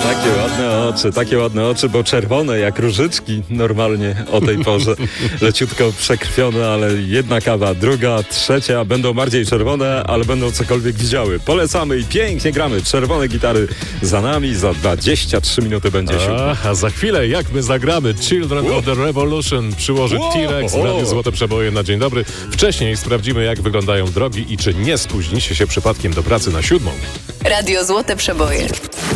Takie ładne oczy, bo czerwone jak różyczki normalnie o tej porze. Leciutko przekrwione, ale jedna kawa, druga, trzecia będą bardziej czerwone, ale będą cokolwiek widziały. Polecamy i pięknie gramy. Czerwone gitary za nami, za 23 minuty będzie siódma. A za chwilę jak my zagramy Children of the Revolution przyłoży T-Rex w Radiu Złote Przeboje na dzień dobry. Wcześniej sprawdzimy, jak wyglądają drogi i czy nie spóźnicie się przypadkiem do pracy na 7. Radio Złote Przeboje.